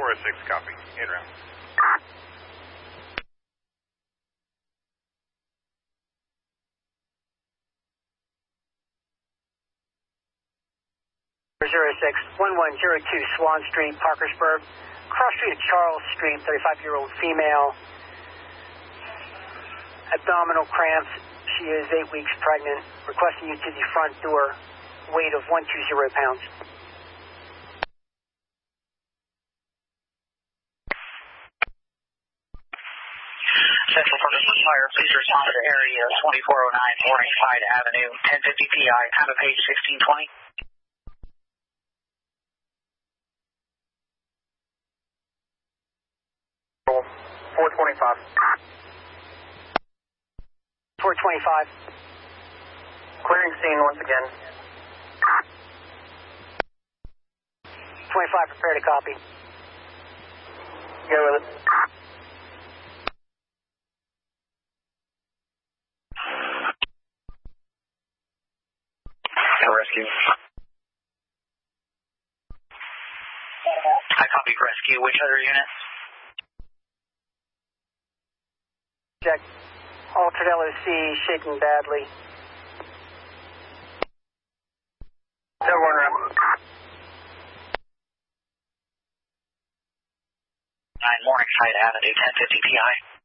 406, copy. In route. .06, 1102 Swan Street, Parkersburg. Cross street at Charles Street, 35-year-old female. Abdominal cramps. She is 8 weeks pregnant. Requesting you to the front door. Weight of 120 pounds. Central Parkersburg Fire, please respond to area 2409 Morningside Avenue, 1050 PI, time of page 1620. .425. 425. Clearing scene once again. 25, prepare to copy. Go with it. Rescue. I copy rescue. Which other units? Check. Altered LOC, shaking badly. No one around. 9 Morningside Avenue, 1050 PI.